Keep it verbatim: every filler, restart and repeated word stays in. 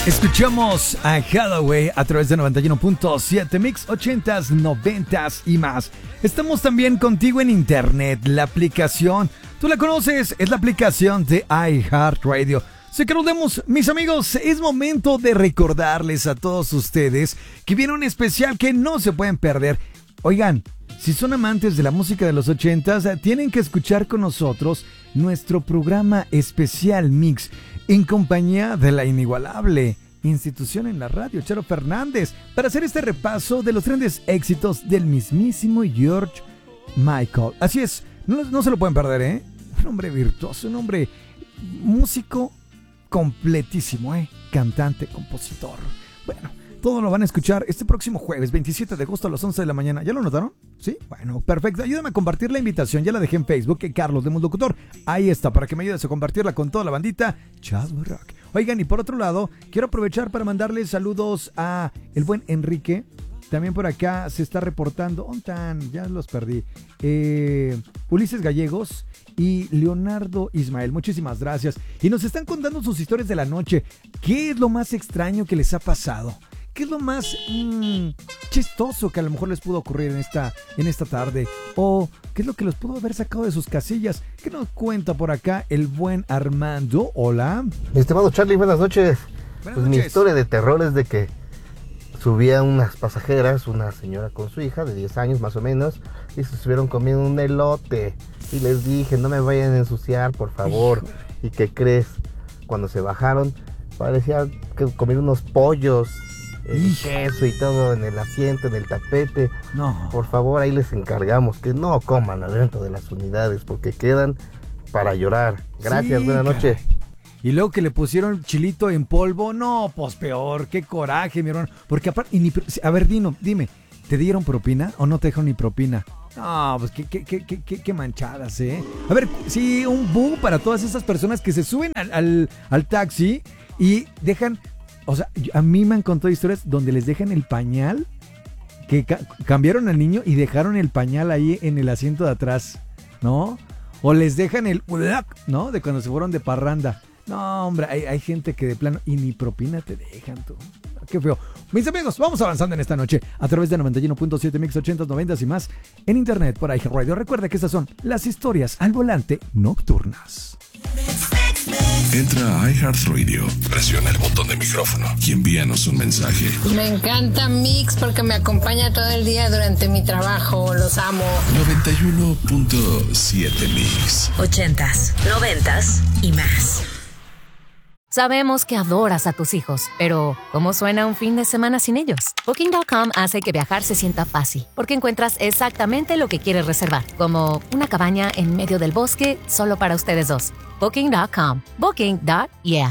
Escuchamos a Hathaway a través de noventa y uno punto siete Mix ochentas, noventas y más. Estamos también contigo en internet, la aplicación. Tú la conoces, es la aplicación de iHeartRadio. Sé que nos vemos, mis amigos, es momento de recordarles a todos ustedes que viene un especial que no se pueden perder. Oigan, si son amantes de la música de los ochentas, tienen que escuchar con nosotros nuestro programa especial Mix en compañía de la inigualable institución en la radio, Charo Fernández, para hacer este repaso de los grandes éxitos del mismísimo George Michael. Así es, no, no se lo pueden perder, ¿eh? Un hombre virtuoso, un hombre músico completísimo, ¿eh? Cantante, compositor. Bueno, todo lo van a escuchar este próximo jueves, veintisiete de agosto a las once de la mañana. ¿Ya lo notaron? ¿Sí? Bueno, perfecto. Ayúdame a compartir la invitación. Ya la dejé en Facebook, que Carlos Lemos Locutor. Ahí está, para que me ayudes a compartirla con toda la bandita. Chasmo Rock. Oigan, y por otro lado, quiero aprovechar para mandarles saludos a el buen Enrique. También por acá se está reportando. ¿Ontan? Ya los perdí. Eh, Ulises Gallegos y Leonardo Ismael. Muchísimas gracias. Y nos están contando sus historias de la noche. ¿Qué es lo más extraño que les ha pasado? ¿Qué es lo más mmm, chistoso que a lo mejor les pudo ocurrir en esta, en esta tarde? ¿O qué es lo que los pudo haber sacado de sus casillas? ¿Qué nos cuenta por acá el buen Armando? Hola. Mi estimado Charlie, buenas noches. Buenas pues noches. Mi historia de terror es de que subía unas pasajeras, una señora con su hija de diez años más o menos, y se estuvieron comiendo un elote. Y les dije, no me vayan a ensuciar, por favor. ¿Y qué crees? Cuando se bajaron, parecía que comieron unos pollos. El queso y todo en el asiento, en el tapete. No. Por favor, ahí les encargamos que no coman adentro de las unidades porque quedan para llorar. Gracias, sí, buenas noches. Y luego que le pusieron chilito en polvo, no, pues peor, qué coraje, mi hermano. Porque aparte, y ni, a ver, Dino, dime, ¿te dieron propina o no te dejaron ni propina? No, pues qué, qué, qué, qué, qué manchadas, ¿eh? A ver, sí, un bu para todas esas personas que se suben al, al, al taxi y dejan... O sea, a mí me han contado historias donde les dejan el pañal, que ca- cambiaron al niño y dejaron el pañal ahí en el asiento de atrás, ¿no? O les dejan el, ¿no? De cuando se fueron de parranda. No, hombre, hay, hay gente que de plano, y ni propina te dejan, tú. Qué feo. Mis amigos, vamos avanzando en esta noche a través de noventa y uno punto siete Mix ochentas, noventas y más en internet por iHeartRadio. Recuerda que estas son las historias al volante nocturnas. Entra a iHeartRadio, presiona el botón de micrófono y envíanos un mensaje. Me encanta Mix porque me acompaña todo el día durante mi trabajo. Los amo. noventa y uno punto siete Mix. Ochentas, noventas y más. Sabemos que adoras a tus hijos, pero ¿cómo suena un fin de semana sin ellos? Booking punto com hace que viajar se sienta fácil, porque encuentras exactamente lo que quieres reservar, como una cabaña en medio del bosque solo para ustedes dos. Booking punto com. Booking. Yeah.